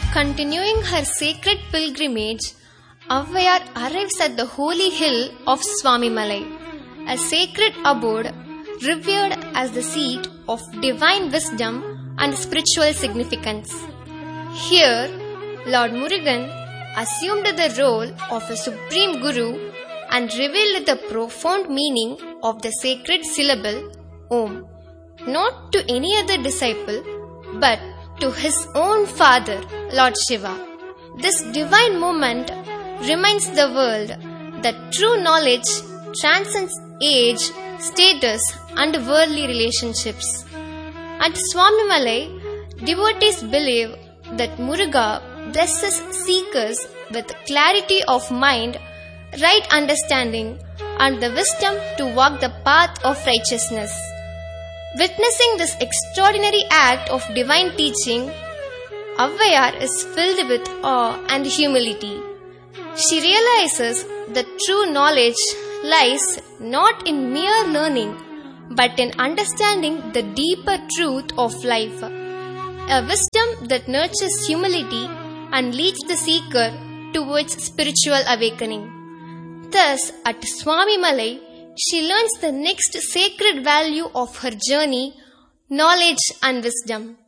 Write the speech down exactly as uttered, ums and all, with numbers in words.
Continuing her sacred pilgrimage, Avvayar arrives at the holy hill of Swamimalai, a sacred abode revered as the seat of divine wisdom and spiritual significance. Here, Lord Murugan assumed the role of a supreme guru and revealed the profound meaning of the sacred syllable Om, not to any other disciple, but to his own father, Lord Shiva. This divine moment reminds the world that true knowledge transcends age, status, and worldly relationships. At Swamimalai, devotees believe that Muruga blesses seekers with clarity of mind, right understanding, and the wisdom to walk the path of righteousness. Witnessing this extraordinary act of divine teaching, Avvayar is filled with awe and humility. She realizes that true knowledge lies not in mere learning, but in understanding the deeper truth of life, a wisdom that nurtures humility and leads the seeker towards spiritual awakening. Thus, at Swamimalai, she learns the next sacred value of her journey, knowledge and wisdom.